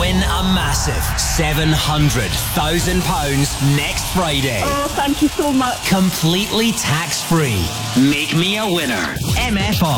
win a massive £700,000 next Friday. Oh, thank you so much. Completely tax-free. Make me a winner. MFR.